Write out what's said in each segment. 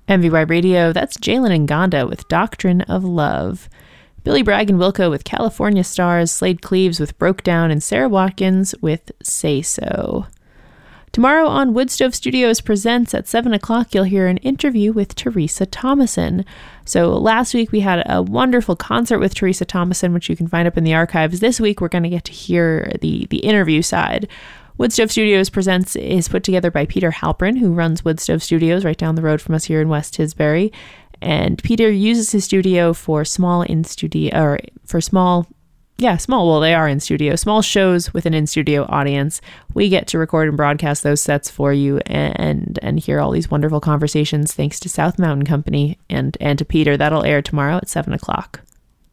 MVY Radio, that's Jalen Ngonda with Doctrine of Love. Billy Bragg and Wilco with California Stars, Slade Cleaves with Broke Down, and Sarah Watkins with Say So. Tomorrow on Woodstove Studios Presents at 7 o'clock, you'll hear an interview with Teresa Thomason. So last week we had a wonderful concert with Teresa Thomason, which you can find up in the archives. This week we're going to get to hear the interview side. Woodstove Studios Presents is put together by Peter Halpern, who runs Woodstove Studios right down the road from us here in West Tisbury. And Peter uses his studio for small shows with an in-studio audience. We get to record and broadcast those sets for you and hear all these wonderful conversations thanks to South Mountain Company and to Peter. That'll air tomorrow at 7 o'clock.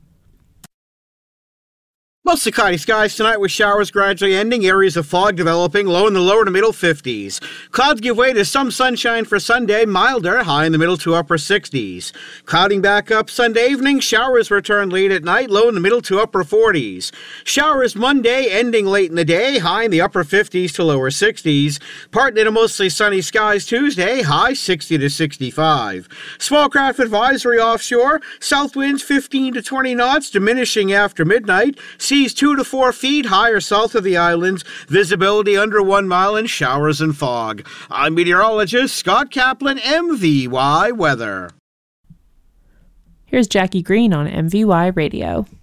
Mostly cloudy skies tonight with showers gradually ending, areas of fog developing, low in the lower to middle 50s. Clouds give way to some sunshine for Sunday, milder, high in the middle to upper 60s. Clouding back up Sunday evening, showers return late at night, low in the middle to upper 40s. Showers Monday, ending late in the day, high in the upper 50s to lower 60s. Partly to mostly sunny skies Tuesday, high 60 to 65. Small craft advisory offshore, south winds 15 to 20 knots, diminishing after midnight. Seas 2 to 4 feet higher south of the islands, visibility under 1 mile, and showers and fog. I'm meteorologist Scott Kaplan, MVY Weather. Here's Jackie Green on MVY Radio.